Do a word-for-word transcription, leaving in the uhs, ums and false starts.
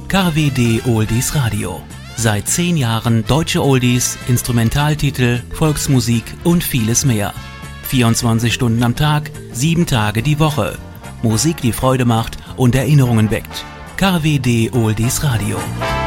K W D Oldies Radio. Seit zehn Jahren deutsche Oldies, Instrumentaltitel, Volksmusik und vieles mehr. vierundzwanzig Stunden am Tag, sieben Tage die Woche. Musik, die Freude macht und Erinnerungen weckt. K W D Oldies Radio.